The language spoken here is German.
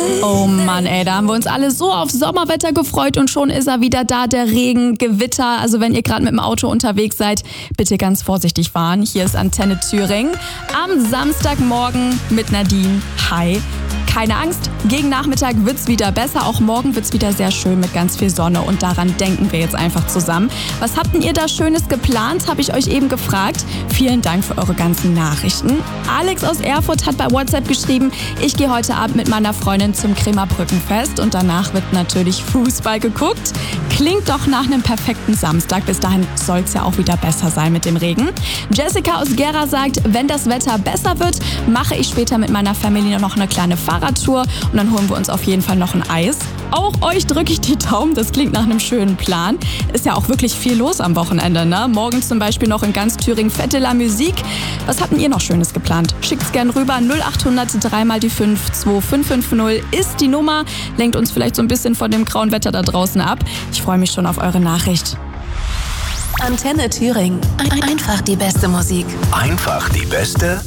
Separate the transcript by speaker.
Speaker 1: Oh Mann, ey, da haben wir uns alle so auf Sommerwetter gefreut und schon ist er wieder da, der Regen, Gewitter. Also wenn ihr gerade mit dem Auto unterwegs seid, bitte ganz vorsichtig fahren. Hier ist Antenne Thüringen am Samstagmorgen mit Nadine. Hi. Keine Angst, gegen Nachmittag wird's wieder besser. Auch morgen wird's wieder sehr schön mit ganz viel Sonne und daran denken wir jetzt einfach zusammen. Was habt denn ihr da Schönes geplant, habe ich euch eben gefragt. Vielen Dank für eure ganzen Nachrichten. Alex aus Erfurt hat bei WhatsApp geschrieben, ich gehe heute Abend mit meiner Freundin zum Krämerbrückenfest und danach wird natürlich Fußball geguckt. Klingt doch nach einem perfekten Samstag. Bis dahin soll's ja auch wieder besser sein mit dem Regen. Jessica aus Gera sagt, wenn das Wetter besser wird, mache ich später mit meiner Familie noch eine kleine Fahrradtour und dann holen wir uns auf jeden Fall noch ein Eis. Auch euch drücke ich die Daumen, das klingt nach einem schönen Plan. Ist ja auch wirklich viel los am Wochenende, ne? Morgen zum Beispiel noch in ganz Thüringen Fête de la Musique. Was habt denn ihr noch Schönes geplant? Schickt's gern rüber, 0800 3 mal die 5 2550 ist die Nummer. Lenkt uns vielleicht so ein bisschen von dem grauen Wetter da draußen ab. Ich freue mich schon auf eure Nachricht.
Speaker 2: Antenne Thüringen. Einfach die beste Musik.
Speaker 3: Einfach die beste